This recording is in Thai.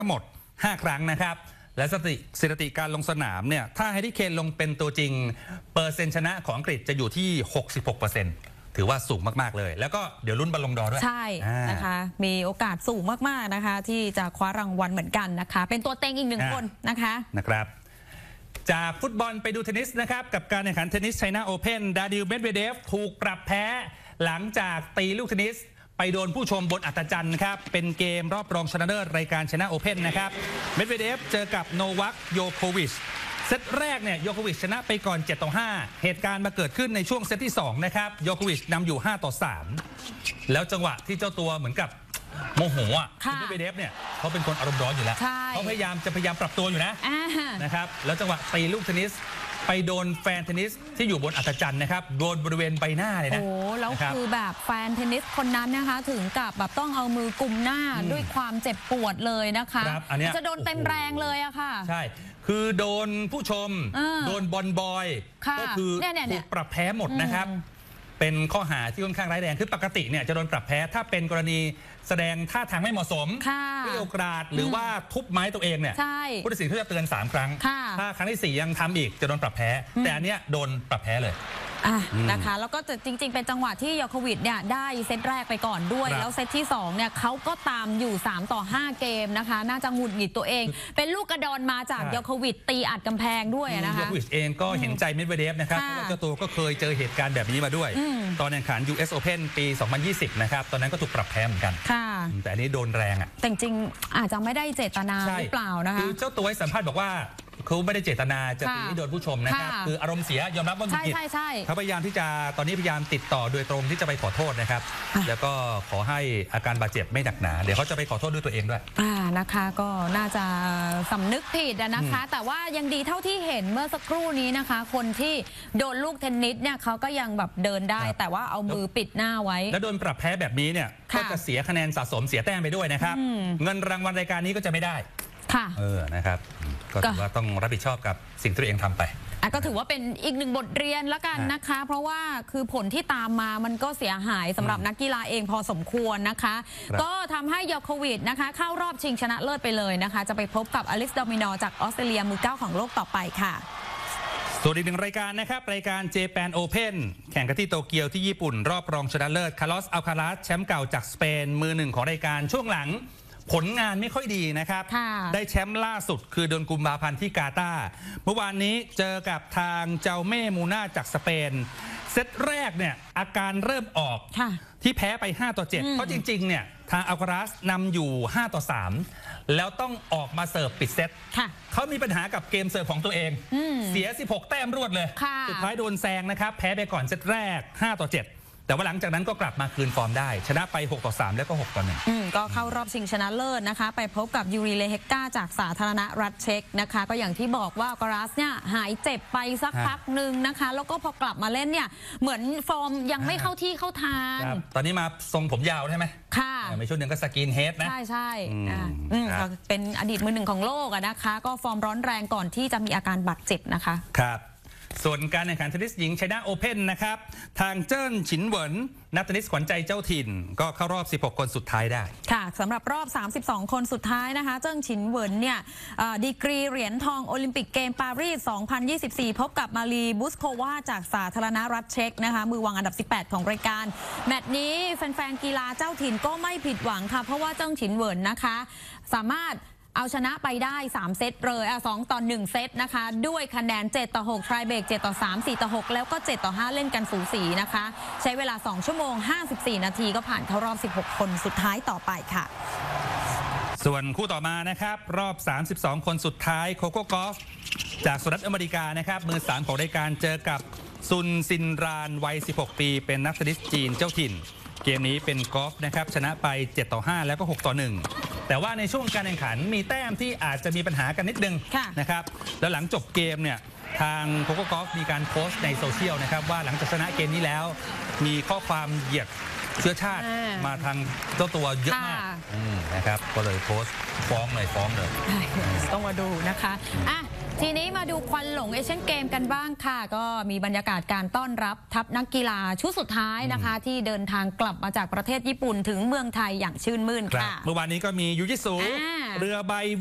ทั้งหมด5 ครั้งนะครับและสถิติการลงสนามเนี่ยถ้าแฮร์รี่เคนลงเป็นตัวจริงเปอร์เซ็นต์ชนะของอังกฤษจะอยู่ที่ 66%ถือว่าสูงมากๆเลยแล้วก็เดี๋ยวลุ้นบอลลงดอร์ด้วยใช่นะคะมีโอกาสสูงมากๆนะคะที่จะคว้ารางวัลเหมือนกันนะคะเป็นตัวเต็งอีก1 คนนะครับจากฟุตบอลไปดูเทนนิสนะครับกับการแข่งขันเทนนิสไชน่าโอเพ่นดานิล เมดเวเดฟถูกปรับแพ้หลังจากตีลูกเทนนิสไปโดนผู้ชมบนอัศจรรย์ครับเป็นเกมรอบรองชนะเลิศรายการไชน่าโอเพ่นนะครับเมดเวเดฟเจอกับโนวัคโยโควิชเซตแรกเนี่ยโยโควิชชนะไปก่อน7-5เหตุการณ์มาเกิดขึ้นในช่วงเซตที่2นะครับโยโควิชนำอยู่5-3แล้วจังหวะที่เจ้าตัวเหมือนกับโมโหอ่ะเมดเวเดฟเนี่ยเขาเป็นคนอารมณ์ร้อนอยู่แล้วเขาพยายามปรับตัวอยู่นะครับแล้วจังหวะตีลูกเทนนิสไปโดนแฟนเทนนิสที่อยู่บนอัศจรรย์นะครับโดนบริเวณใบหน้าเลยนะโอ้แล้วคือแบบแฟนเทนนิสคนนั้นนะคะถึงกับแบบต้องเอามือกุมหน้าด้วยความเจ็บปวดเลยนะคะจะโดนเต็มแรงเลยอะค่ะใช่คือโดนผู้ชมโดนบอลบอยก็คือถูกปรับแพ้หมดนะครับเป็นข้อหาที่ค่อนข้างร้ายแรงคือปกติเนี่ยจะโดนปรับแพ้ถ้าเป็นกรณีแสดงท่าทางไม่เหมาะสมเกรี้ยวกราดหรือว่าทุบไม้ตัวเองเนี่ยผู้ตัดสินเขาจะเตือน3 ครั้งถ้าครั้งที่4ยังทำอีกจะโดนปรับแพ้แต่อันเนี้ยโดนปรับแพ้เลยนะคะแล้วก็จริงๆเป็นจังหวะที่โยโควิชเนี่ยได้เซตแรกไปก่อนด้วยแล้วเซตที่2เนี่ยเขาก็ตามอยู่3-5เกมนะคะน่าจะหงุดหงิดตัวเองเป็นลูกกระดอนมาจากโยโควิชตีอัดกำแพงด้วยนะคะโยโควิชเองก็เห็นใจเมดเวเดฟนะครับเพราะว่าเจ้าตัวก็เคยเจอเหตุการณ์แบบนี้มาด้วยตอนแข่งขัน US Open ปี 2020 นะครับตอนนั้นก็ถูกปรับแพ้เหมือนกันแต่อันนี้โดนแรงอ่ะแต่จริงอาจจะไม่ได้เจตนาหรือเปล่านะคะคือเจ้าตัวให้สัมภาษณ์บอกว่าเขาไม่ได้เจตนาจะตีให้โดนผู้ชมนะครับคืออารมณ์เสียยอมรับว่าหงุดหงิดเขาพยายามที่จะตอนนี้พยายามติดต่อโดยตรงที่จะไปขอโทษนะครับแล้วก็ขอให้อาการบาดเจ็บไม่หนักหนาเดี๋ยวเขาจะไปขอโทษด้วยตัวเองด้วยนะคะก็น่าจะสำนึกผิดนะคะแต่ว่ายังดีเท่าที่เห็นเมื่อสักครู่นี้นะคะคนที่โดนลูกเทนนิสเนี่ยเขาก็ยังแบบเดินได้แต่ว่าเอามือปิดหน้าไว้แล้วโดนปรับแพ้แบบนี้เนี่ยก็จะเสียคะแนนสะสมเสียแต้มไปด้วยนะครับเงินรางวัลรายการนี้ก็จะไม่ได้นะครับก็ถือว่าต้องรับผิดชอบกับสิ่งที่ตัวเองทำไปก็ถือว่าเป็นอีก1 บทเรียนแล้วกันนะคะเพราะว่าคือผลที่ตามมามันก็เสียหายสำหรับนักกีฬาเองพอสมควรนะคะก็ทำให้โยโควิชนะคะเข้ารอบชิงชนะเลิศไปเลยนะคะจะไปพบกับอลิซ โดมินอร์จากออสเตรเลียมือ9ของโลกต่อไปค่ะส่วนอีก1 รายการนะครับรายการเจแปนโอเพ่นแข่งกันที่โตเกียวที่ญี่ปุ่นรอบรองชนะเลิศคาร์ลอส อัลคาราสแชมป์เก่าจากสเปนมือ1ของรายการช่วงหลังผลงานไม่ค่อยดีนะครับได้แชมป์ล่าสุดคือเดือนกุมภาพันธ์ที่กาตาร์เมื่อวานนี้เจอกับทางเจ้าเม่มูน่าจากสเปนเซตแรกเนี่ยอาการเริ่มออกที่แพ้ไป5-7เพราะจริงๆเนี่ยทางอัลคาราสนำอยู่5-3แล้วต้องออกมาเสิร์ฟปิดเซตเขามีปัญหากับเกมเสิร์ฟของตัวเองเสีย16 แต้มรวดเลยสุดท้ายโดนแซงนะครับแพ้ไปก่อนเซตแรก5-7แต่ว่าหลังจากนั้นก็กลับมาคืนฟอร์มได้ชนะไป6-3แล้วก็6-1 ก็เข้ารอบชิงชนะเลิศนะคะไปพบกับยูริเลเฮกกาจากสาธารณรัฐเช็กนะคะก็อย่างที่บอกว่าอัลคาราสเนี่ยหายเจ็บไปสักพักหนึ่งนะคะแล้วก็พอกลับมาเล่นเนี่ยเหมือนฟอร์มยังไม่เข้าที่เข้าทางตอนนี้มาทรงผมยาวใช่ไหมค่ะในช่วงหนึ่งก็สกินเฮดนะใช่เป็นอดีตมือ1ของโลกนะคะก็ฟอร์มร้อนแรงก่อนที่จะมีอาการบาดเจ็บนะคะครับส่วนการแข่งขันเทนนิสหญิงไชน่าโอเพ่นนะครับทางเจิ้นฉินเหวินนักเทนนิสขวัญใจเจ้าถิ่นก็เข้ารอบ16 คนสุดท้ายได้ค่ะสำหรับรอบ32 คนสุดท้ายนะคะเจิ้นฉินเหวินเนี่ยดีกรีเหรียญทองโอลิมปิกเกมปารีส 2024 พบกับมารีบุสโควาจากสาธารณรัฐเช็กนะคะมือวางอันดับ18ของรายการแมตช์นี้แฟนๆกีฬาเจ้าถิ่นก็ไม่ผิดหวังค่ะเพราะว่าเจิ้นฉินเหวินนะคะสามารถเอาชนะไปได้3 เซตเลย2-1 เซตนะคะด้วยคะแนน7-6 ไทรเบรก7-3 4-6แล้วก็7-5เล่นกันสูสีนะคะใช้เวลา2 ชั่วโมง 54 นาทีก็ผ่านเข้ารอบ16 คนสุดท้ายต่อไปค่ะส่วนคู่ต่อมานะครับรอบ32 คนสุดท้ายโคโค่กอล์ฟจากสหรัฐอเมริกานะครับมือ3ของรายการเจอกับซุนซินรานวัย16 ปีเป็นนักเทนนิสจีนเจ้าถิ่นเกมนี้เป็นกอล์ฟนะครับชนะไป7-5แล้วก็6-1แต่ว่าในช่วงการแข่งขันมีแต้มที่อาจจะมีปัญหากันนิดนึงนะครับแล้วหลังจบเกมเนี่ยทางโคโค่กอล์ฟมีการโพสต์ในโซเชียลนะครับว่าหลังจากชนะเกมนี้แล้วมีข้อความเหยียดเชื้อชาติมาทางเจ้าตัวเยอะมากนะครับก็เลยโพสต์ฟ้องเลยต้องมาดูนะคะทีนี้มาดูควันหลงเอเชียนเกมกันบ้างค่ะก็มีบรรยากาศการต้อนรับทัพนักกีฬาชุดสุดท้ายนะคะที่เดินทางกลับมาจากประเทศญี่ปุ่นถึงเมืองไทยอย่างชื่นมื่นค่ะเมื่อวานนี้ก็มียูจิสุเรือใบ